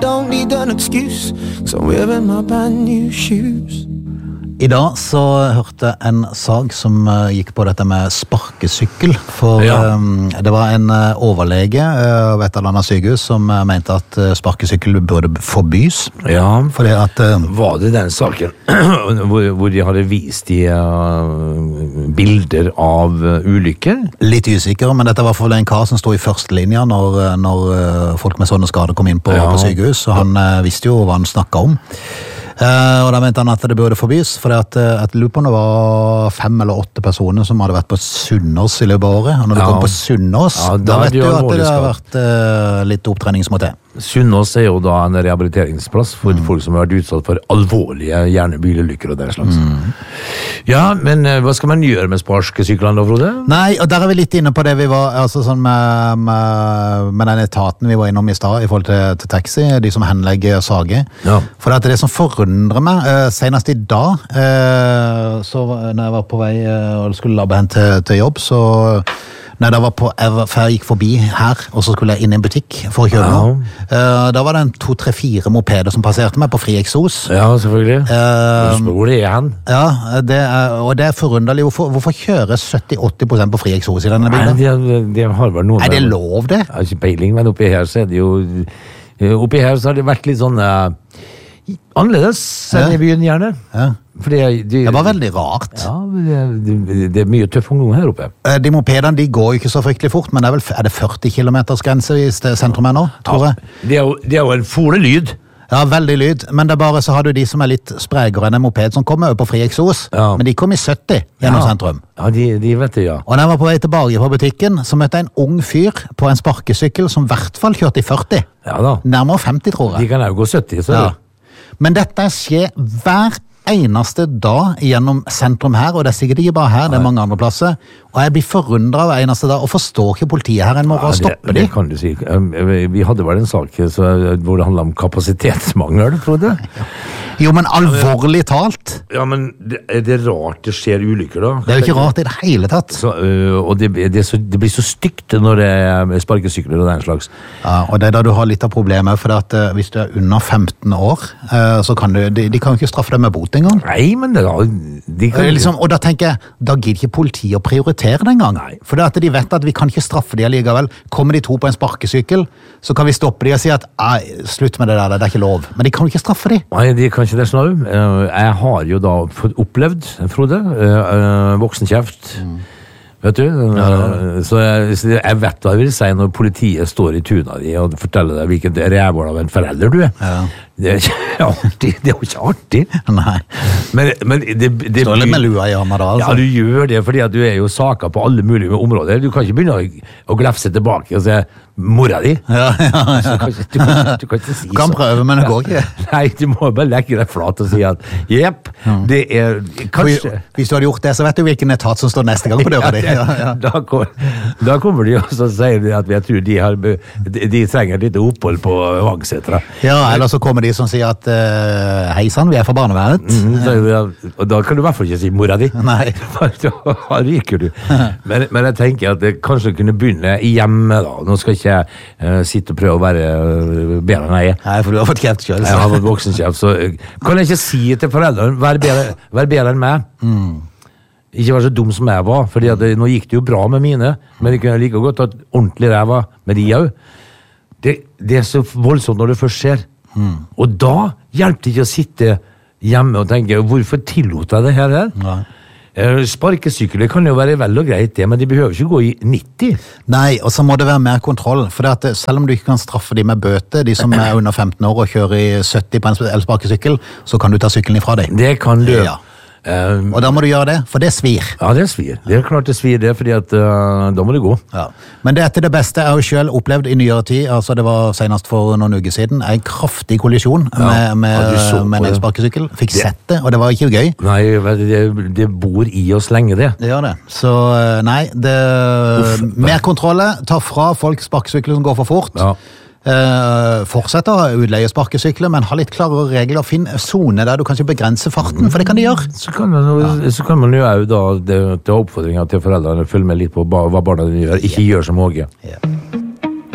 Don't need an excuse, 'cause I'm wearing my brand new shoes. I dag så hørte en sag som gikk på dette med sparkesykkel, for det var en overlege ved et eller annet sykehus som mente at sparkesykkel burde forbys. Ja, fordi at var det den saken hvor de hadde vist de bilder av ulykker? Litt usikker, men dette var for en kar som stod i førstelinja når folk med sånne skader kom inn på sykehus, og han visste jo hva han snakket om. Og da mente han at det burde forbys, for at lurer på om det var 5 eller 8 personer som hadde vært på Sunnaas i løpet av året, og når du kommer på Sunnaas, da vet du at det har vært litt opptrening som må til. Sunnaas er jo da en rehabiliteringsplass for folk som har vært utsatt for alvorlige hjernebilulykker og den slags. Ja, men hva skal man gjøre med sparkesyklene da, Frode? Nei, og der er vi litt inne på det vi var, altså sånn med den etaten vi var innom i stad i forhold til taxi, de som henlegger sager. Ja. For det som forundrer meg, senest i dag, så når jeg var på vei og skulle labbe hen til jobb, så når jeg gikk forbi her, og så skulle jeg inn i en butikk for å kjøpe noe. Da var det en 2, 3, 4 mopeder som passerte meg på fri eksos. Ja, selvfølgelig. Hvor det han? Ja, og det er forunderlig. Hvorfor kjører 70-80% på fri eksos i denne bilen? Nei, det har vel noe. Er det lov, det? Jeg har ikke peiling, men oppi her så er det jo... Oppi her så har det vært litt sånn... annerledes enn i byen gjerne. Ja. Det var veldig rart. Ja, det er mye tøff ungdom her oppe. De mopedene, de går jo ikke så fryktelig fort, men er det 40 kilometers grense i sentrum her nå, tror jeg? Det er jo en fole lyd. Ja, veldig lyd, men det er bare så har du de som er litt spregere enn en moped som kommer på fri eksos, men de kom i 70 gjennom sentrum. Ja, de vet det, ja. Og når jeg var på vei tilbake fra butikken, så møtte jeg en ung fyr på en sparkesykkel som i hvert fall kjørte i 40. Ja da. Nærmere 50, tror jeg. De kan jo gå 70, så Men dette skjer hver eneste dag gjennom sentrum her, og det er sikkert ikke bare her, det er mange andre plasser, og jeg blir forundret hver eneste dag, og forstår ikke politiet her en morgen å stoppe det kan du si. Vi hadde vel en sak hvor det handlet om kapasitetsmangel, Frode. Jo, men alvorlig talt. Ja, men er det rart det skjer ulykker da? Det er jo ikke rart i det hele tatt. Og det blir så stygt når det er sparkesykler og den slags. Ja, og det er da du har litt av problemet, for at hvis du er under 15 år, så kan de kan jo ikke straffe deg med bot engang. Nei, men de kan liksom, og da tenker jeg, da gir ikke politiet å prioritere det engang. Nei. For det at de vet at vi kan ikke straffe de allikevel. Kommer de 2 på en sparkesykkel, så kan vi stoppe de og si at slutt med det der, det er ikke lov. Men de kan jo ikke straffe de. Nei, de kan ikke det snart. Jeg har jo da opplevd, Frode, voksenkjeft. Vet du? Så jeg vet hva jeg vil si når politiet står i tuna di og forteller deg hvilket rævhål av en forelder du er. Ja. Det er ikke artig. Det er jo ikke artig. Nei. Men det står litt med lua i armen da, altså. Ja, du gjør det, fordi at du er jo saker på alle mulige områder. Du kan ikke begynne å glefse tilbake og si mora di. Ja. Du kan ikke si så. Kan prøve, men det går ikke. Nei, du må bare legge deg flat og si at jepp, det er kanskje... Hvis du hadde gjort det, så vet du hvilken etat som står neste gang på døra di. Ja. Da kommer de også og sier at jeg tror de trenger et lite opphold på Vangsetra. Ja, eller så kommer de som sier at hei sann, vi er fra barnevernet. Og da kan du i hvert fall ikke si mora di. Nei. Da ryker du. Men jeg tenker at det kanskje kunne begynne hjemme da. Nå skal ikke jeg sitte og prøve å være bedre enn jeg er. Nei, for du har fått kjeft selv. Jeg har fått voksenkjeft, så kan jeg ikke si til foreldrene, vær bedre enn meg. Ikke være så dum som jeg var, fordi at nå gikk det jo bra med mine, men det kunne like godt at ordentlig ræva med de også. Det er så voldsomt når det først skjer. Og da hjelper det ikke å sitte hjemme og tenke, hvorfor tillot jeg det her? Nei. Sparkesykler kan jo være vel og greit det, men de behøver ikke gå i 90. Nei, og så må det være mer kontroll, for det at selv om du ikke kan straffe de med bøte, de som er under 15 år og kjører i 70 på en elsparkesykkel, så kan du ta sykkelen ifra deg. Det kan du. Ja. Og da må du gjøre det, for det svir. Ja, det svir. Det er klart det svir det, fordi at da må det gå. Ja. Men det er til det beste. Jeg har jo selv opplevd i nyere tid, altså det var senest for noen uker siden, en kraftig kollisjon med en elsparkesykkel. Fikk sett det, og det var ikke gøy. Nei, det bor i oss lenge det. Det gjør det. Så nei, mer kontroller, ta fra folk sparkesykler som går for fort. Ja. Fortsette å utleie sparkesykler, men ha litt klarere regler og finne zone der du kanskje begrenser farten, for det kan de gjøre. Så kan man jo da til oppfordringer til foreldrene følge med litt på hva barna gjør, ikke gjør som Åge.